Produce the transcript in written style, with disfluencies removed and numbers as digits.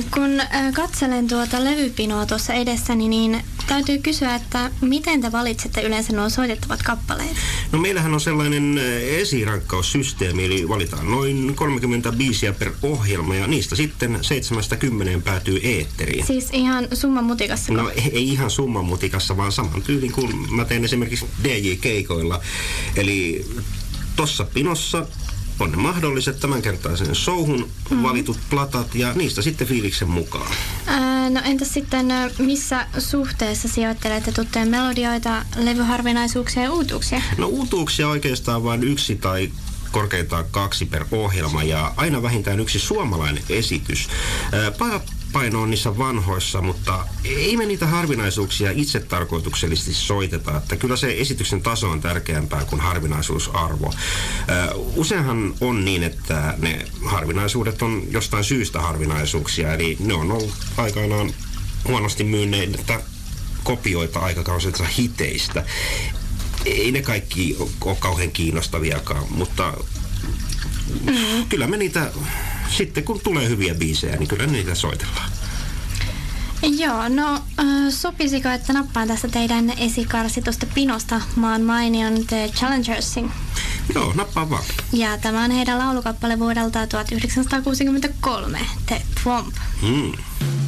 Kun katselen tuota levypinoa tuossa edessäni, niin täytyy kysyä, että miten te valitsette yleensä nuo soitettavat kappaleet? No meillähän on sellainen esirankkaussysteemi, eli valitaan noin 30 biisiä per ohjelma ja niistä sitten 7-10 päätyy eetteriin. Siis ihan summan mutikassa? No ei ihan summan mutikassa, vaan saman tyylin kuin mä teen esimerkiksi DJ-keikoilla. Eli tossa pinossa on ne mahdolliset tämänkertaisen showhun valitut platat ja niistä sitten fiiliksen mukaan. No entäs sitten missä suhteessa sijoittelette tuttuja melodioita, levyharvinaisuuksia ja uutuuksia? No uutuuksia oikeastaan vain 1 tai korkeintaan 2 per ohjelma ja aina vähintään 1 suomalainen esitys. Paino on niissä vanhoissa, mutta ei me niitä harvinaisuuksia itse tarkoituksellisesti soiteta, että kyllä se esityksen taso on tärkeämpää kuin harvinaisuusarvo. Useinhan on niin, että ne harvinaisuudet on jostain syystä harvinaisuuksia, eli ne on ollut aikanaan huonosti myynneitä kopioita aikakausensa hiteistä. Ei ne kaikki ole kauhean kiinnostaviakaan, mutta kyllä me niitä sitten kun tulee hyviä biisejä, niin kyllä niitä soitellaan. Joo, no sopisiko, että nappaan tästä teidän esikarsitusta pinosta maan mainion The Challengersin? Joo, nappaa vaan. Ja tämä on heidän laulukappale vuodelta 1963, The Thwomp.